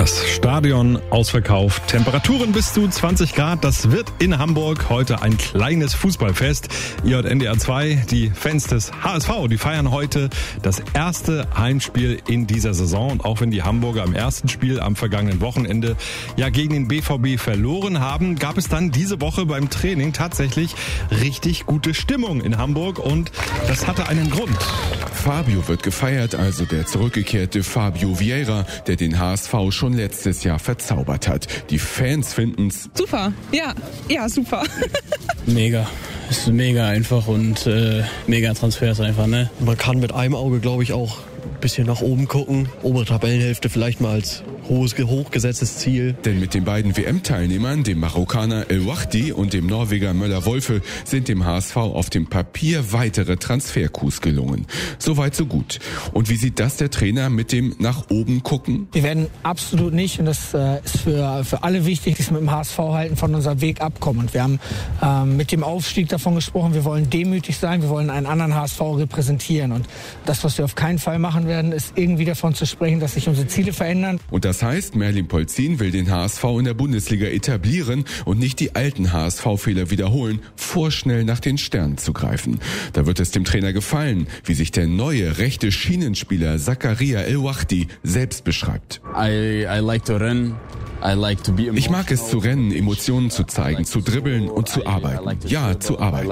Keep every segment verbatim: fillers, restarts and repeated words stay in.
Das Stadion ausverkauft, Temperaturen bis zu zwanzig Grad. Das wird in Hamburg heute ein kleines Fußballfest. Ihr hört N D R zwei, die Fans des H S V, die feiern heute das erste Heimspiel in dieser Saison. Und auch wenn die Hamburger im ersten Spiel am vergangenen Wochenende ja gegen den B V B verloren haben, gab es dann diese Woche beim Training tatsächlich richtig gute Stimmung in Hamburg. Und das hatte einen Grund. Fabio wird gefeiert, also der zurückgekehrte Fabio Vieira, der den H S V schon letztes Jahr verzaubert hat. Die Fans finden's super, ja, ja, super. Mega, ist mega einfach und äh, mega Transfers einfach, ne? Man kann mit einem Auge, glaube ich, auch ein bisschen nach oben gucken. Obere Tabellenhälfte vielleicht mal als hohes, hochgesetztes Ziel. Denn mit den beiden W M-Teilnehmern, dem Marokkaner El Wahdi und dem Norweger Möller-Wolfe, sind dem H S V auf dem Papier weitere Transfercoups gelungen. Soweit so gut. Und wie sieht das der Trainer mit dem nach oben gucken? Wir werden absolut nicht, und das äh, ist für, für alle wichtig, dass wir mit dem H S V halten, von unserem Weg abkommen. Und wir haben ähm, mit dem Aufstieg davon gesprochen, wir wollen demütig sein, wir wollen einen anderen H S V repräsentieren. Und das, was wir auf keinen Fall machen werden, ist irgendwie davon zu sprechen, dass sich unsere Ziele verändern. Und das heißt, Merlin Polzin will den H S V in der Bundesliga etablieren und nicht die alten H S V-Fehler wiederholen, vorschnell nach den Sternen zu greifen. Da wird es dem Trainer gefallen, wie sich der neue rechte Schienenspieler Zakaria El Wahdi selbst beschreibt. I, I like to run. I like to be ich mag es zu rennen, Emotionen zu zeigen, zu dribbeln und zu arbeiten. Ja, zu arbeiten.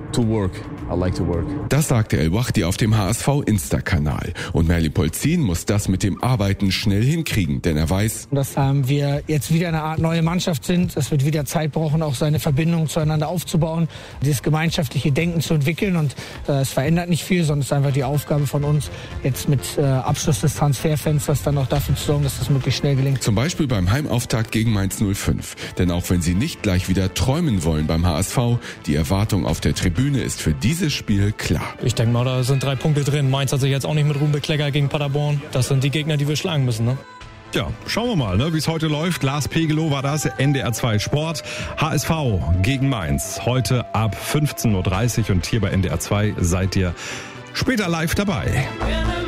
Das sagte El Wahdi auf dem H S V-Insta-Kanal. Und Merlin Polzin muss das mit dem Arbeiten schnell hinkriegen, denn er weiß, dass ähm, wir jetzt wieder eine Art neue Mannschaft sind. Es wird wieder Zeit brauchen, auch seine Verbindung zueinander aufzubauen, dieses gemeinschaftliche Denken zu entwickeln. Und äh, es verändert nicht viel, sondern es ist einfach die Aufgabe von uns, jetzt mit äh, Abschluss des Transferfensters dann auch dafür zu sorgen, dass das möglichst schnell gelingt. Zum Beispiel beim Heimauftakt gegen Mainz null fünf. Denn auch wenn sie nicht gleich wieder träumen wollen beim H S V, die Erwartung auf der Tribüne ist für dieses Spiel klar. Ich denke mal, da sind drei Punkte drin. Mainz hat sich jetzt auch nicht mit Ruhm bekleckert gegen Paderborn. Das sind die Gegner, die wir schlagen müssen, ne? Ja, schauen wir mal, ne, wie es heute läuft. Lars Pegelow war das, N D R zwei Sport. H S V gegen Mainz. Heute ab fünfzehn Uhr dreißig und hier bei N D R zwei seid ihr später live dabei.